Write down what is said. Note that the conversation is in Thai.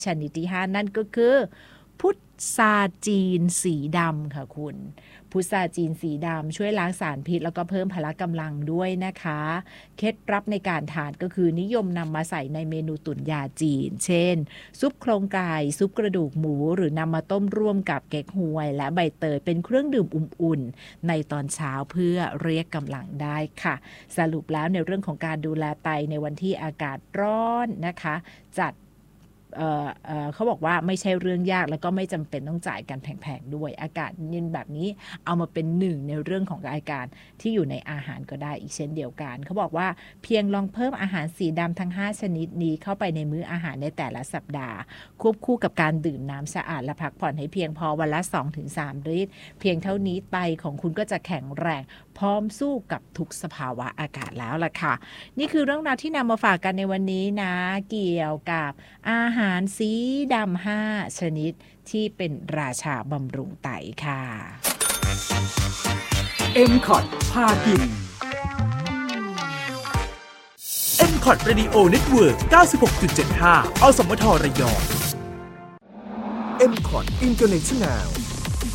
ชนิดที่5นั่นก็คือพุทราจีนสีดำค่ะคุณพุทราจีนสีดำช่วยล้างสารพิษแล้วก็เพิ่มพละกำลังด้วยนะคะเคล็ดลับในการทานก็คือนิยมนำมาใส่ในเมนูตุ๋นยาจีนเช่นซุปโครงไก่ซุปกระดูกหมูหรือนำมาต้มร่วมกับเก๊กฮวยและใบเตยเป็นเครื่องดื่มอุ่นๆในตอนเช้าเพื่อเรียกกำลังได้ค่ะสรุปแล้วในเรื่องของการดูแลไตในวันที่อากาศร้อนนะคะจัดเขาบอกว่าไม่ใช่เรื่องยากแล้วก็ไม่จำเป็นต้องจ่ายกันแพงๆด้วยอากาศเย็นแบบนี้เอามาเป็นหนึ่งในเรื่องของอาการที่อยู่ในอาหารก็ได้อีกเช่นเดียวกันเขาบอกว่าเพียงลองเพิ่มอาหารสีดำทั้ง5ชนิดนี้เข้าไปในมื้ออาหารในแต่ละสัปดาห์ควบคู่กับการดื่มน้ำสะอาดและพักผ่อนให้เพียงพอวันละ 2-3 ลิตรเพียงเท่านี้ไตของคุณก็จะแข็งแรงพร้อมสู้กับทุกสภาวะอากาศแล้วล่ะค่ะนี่คือเรื่องราวที่นำมาฝากกันในวันนี้นะเกี่ยวกับอาหารสีดำ5ชนิดที่เป็นราชาบำรุงไตค่ะ MCOT พากิน MCOT Radio Network 96.75 อสมทระยอง MCOT International